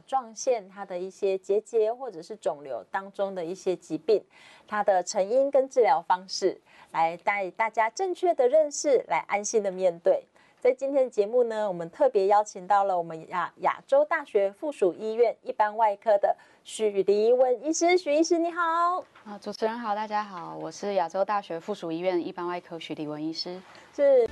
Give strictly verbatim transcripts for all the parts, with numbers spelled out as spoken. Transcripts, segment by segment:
状腺它的一些结节或者是肿瘤当中的一些疾病，它的成因跟治疗方式，来带大家正确的认识，来安心的面对。在今天的节目呢，我们特别邀请到了我们亚亚洲大学附属医院一般外科的许黎文医师。许医师你好。 啊，主持人好，大家好，我是亚洲大学附属医院一般外科许黎文医师。 是。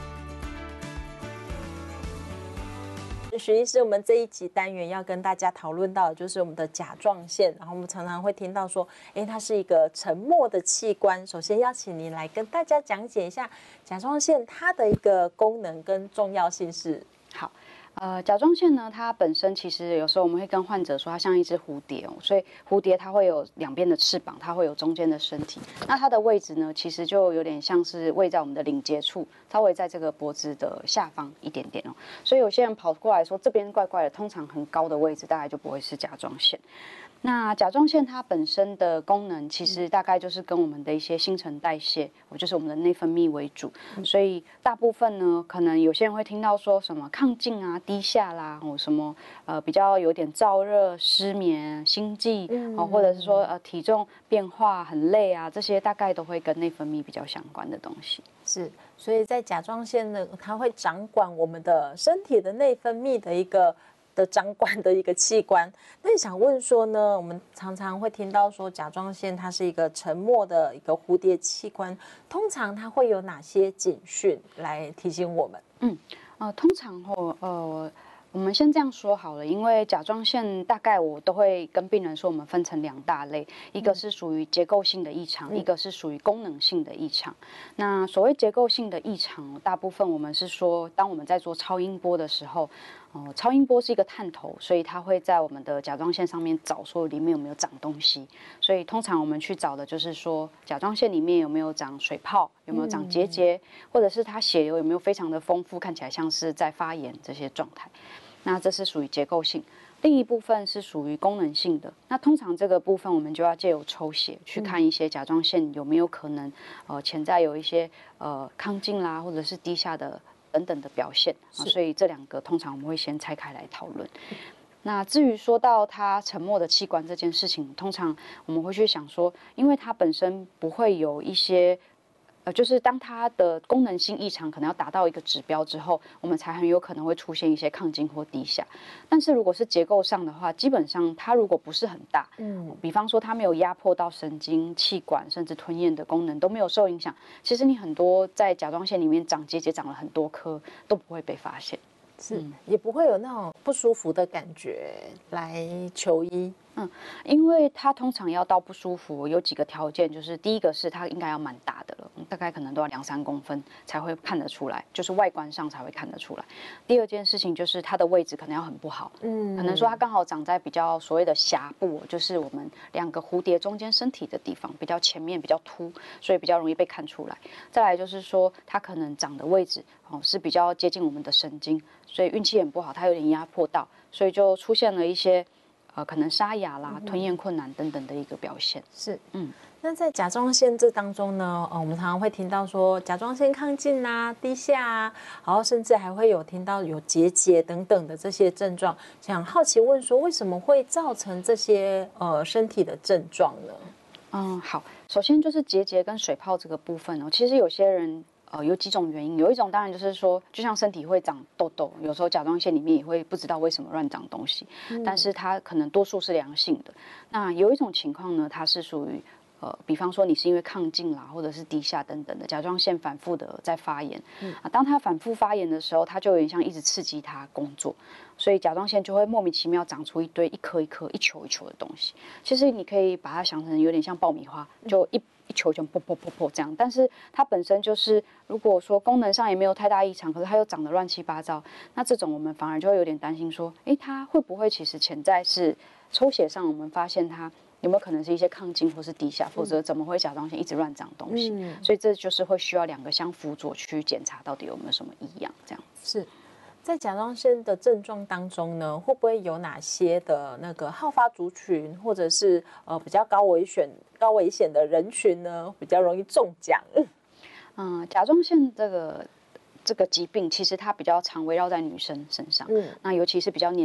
许医师，我们这一集单元要跟大家讨论到的就是我们的甲状腺，然后我们常常会听到说，哎，它是一个沉默的器官。首先邀请您来跟大家讲解一下甲状腺它的一个功能跟重要性是。 好。呃，甲状腺呢，它本身其实有时候我们会跟患者说，它像一只蝴蝶哦，所以蝴蝶它会有两边的翅膀，它会有中间的身体。那它的位置呢，其实就有点像是位在我们的领结处，稍微在这个脖子的下方一点点哦。所以有些人跑过来说这边怪怪的，通常很高的位置大概就不会是甲状腺。那甲状腺它本身的功能，其实大概就是跟我们的一些新陈代谢，就是我们的内分泌为主，所以大部分呢，可能有些人会听到说什么亢进啊、低下啦，或什么呃比较有点燥热、失眠、心悸，哦，或者是说呃体重变化很累啊，这些大概都会跟内分泌比较相关的东西。 是，所以在甲状腺呢，它会掌管我们的身体的内分泌的一个。的掌管的一个器官。那你想问说呢，我们常常会听到说甲状腺它是一个沉默的一个蝴蝶器官，通常它会有哪些警讯来提醒我们？ 嗯，呃，通常哦，呃。我们先这样说好了，因为甲状腺大概我都会跟病人说，我们分成两大类，一个是属于结构性的异常，嗯、一个是属于功能性的异常。那所谓结构性的异常，大部分我们是说，当我们在做超音波的时候，哦、呃，超音波是一个探头，所以它会在我们的甲状腺上面找说里面有没有长东西。所以通常我们去找的就是说，甲状腺里面有没有长水泡，有没有长结节，嗯、或者是它血流有没有非常的丰富，看起来像是在发炎这些状态。那这是属于结构性，另一部分是属于功能性的。那通常这个部分我们就要借由抽血去看一些甲状腺有没有可能呃潜在有一些呃亢进啦，或者是低下的等等的表现啊。所以这两个通常我们会先拆开来讨论。那至于说到它沉默的器官这件事情，通常我们会去想说，因为它本身不会有一些。呃，就是当它的功能性异常可能要达到一个指标之后，我们才很有可能会出现一些亢进或低下。但是如果是结构上的话，基本上它如果不是很大，嗯，比方说它没有压迫到神经、气管，甚至吞咽的功能都没有受影响，其实你很多在甲状腺里面长结节长了很多颗都不会被发现， 是、嗯、也不会有那种不舒服的感觉来求医。 嗯，因为它通常要到不舒服，有几个条件，就是第一个是它应该要蛮大的了，大概可能都要两三公分才会看得出来，就是外观上才会看得出来。第二件事情就是它的位置可能要很不好，嗯，可能说它刚好长在比较所谓的峡部，就是我们两个蝴蝶中间身体的地方，比较前面比较凸，所以比较容易被看出来。再来就是说它可能长的位置哦是比较接近我们的神经，所以运气很不好，它有点压迫到，所以就出现了一些。呃，可能沙哑啦、吞咽困难等等的一个表现是，嗯，那在甲状腺这当中呢，呃，我们常常会听到说甲状腺亢进啊、低下啊，然后甚至还会有听到有结节等等的这些症状。想好奇问说，为什么会造成这些呃身体的症状呢？ 嗯，好，首先就是结节跟水泡这个部分哦，其实有些人。呃，有几种原因，有一种当然就是说，就像身体会长痘痘，有时候甲状腺里面也会不知道为什么乱长东西，嗯、但是它可能多数是良性的。那有一种情况呢，它是属于呃，比方说你是因为亢进啦，或者是低下等等的甲状腺反复的在发炎，嗯、啊，当它反复发炎的时候，它就有点像一直刺激它工作，所以甲状腺就会莫名其妙长出一堆一颗一颗、一球一球的东西。其实你可以把它想成有点像爆米花，就一。一球就啵啵啵啵这样，但是它本身就是，如果说功能上也没有太大异常，可是它又长得乱七八糟，那这种我们反而就会有点担心说，诶，它会不会其实潜在是抽血上我们发现它有没有可能是一些亢进或是低下，否则怎么会甲状腺一直乱长东西？嗯、所以这就是会需要两个相辅佐去检查到底有没有什么异样，这样是。在甲状腺的症状当中呢，会不会有哪些的那个好发族群，或者是呃比较高危险、高危险的人群呢，比较容易中奖？ 嗯，甲状腺这个这个疾病，其实它比较常围绕在女生身上，嗯，那尤其是比较年